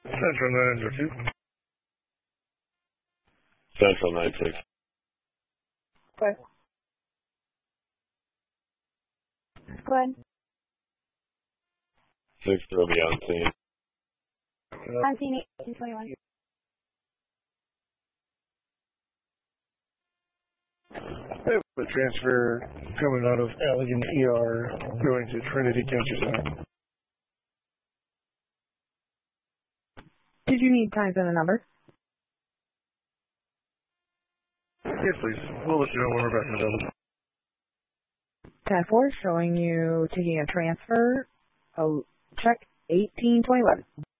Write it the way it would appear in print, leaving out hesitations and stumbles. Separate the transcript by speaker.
Speaker 1: Central 902.
Speaker 2: Central 96.
Speaker 3: Go ahead.
Speaker 2: 6 will be on scene.
Speaker 3: On scene 1821.
Speaker 1: I have a transfer coming out of Allegan ER going to Trinity Cancer Center.
Speaker 3: Did you need times and a number?
Speaker 1: Yes, please. We'll let you know when we're back in the building.
Speaker 3: 10-4 showing you taking a transfer. Oh, check 1821.